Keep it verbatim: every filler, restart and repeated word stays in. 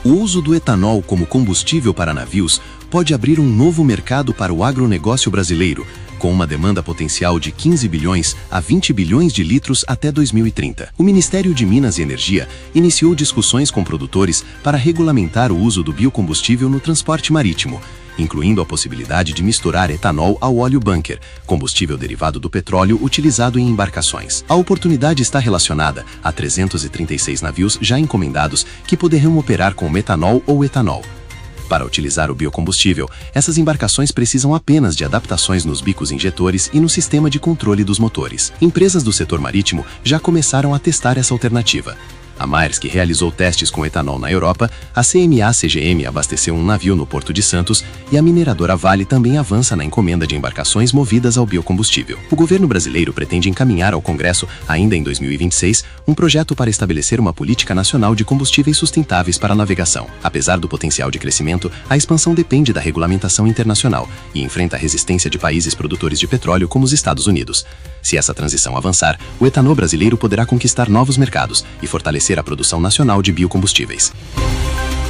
O uso do etanol como combustível para navios pode abrir um novo mercado para o agronegócio brasileiro, com uma demanda potencial de quinze bilhões a vinte bilhões de litros até dois mil e trinta. O Ministério de Minas e Energia iniciou discussões com produtores para regulamentar o uso do biocombustível no transporte marítimo, incluindo a possibilidade de misturar etanol ao óleo bunker, combustível derivado do petróleo utilizado em embarcações. A oportunidade está relacionada a trezentos e trinta e seis navios já encomendados que poderão operar com metanol ou etanol. Para utilizar o biocombustível, essas embarcações precisam apenas de adaptações nos bicos injetores e no sistema de controle dos motores. Empresas do setor marítimo já começaram a testar essa alternativa. A Maersk realizou testes com etanol na Europa, a C M A C G M abasteceu um navio no Porto de Santos e a mineradora Vale também avança na encomenda de embarcações movidas ao biocombustível. O governo brasileiro pretende encaminhar ao Congresso, ainda em dois mil e vinte e seis, um projeto para estabelecer uma política nacional de combustíveis sustentáveis para a navegação. Apesar do potencial de crescimento, a expansão depende da regulamentação internacional e enfrenta a resistência de países produtores de petróleo como os Estados Unidos. Se essa transição avançar, o etanol brasileiro poderá conquistar novos mercados e fortalecer a produção nacional de biocombustíveis.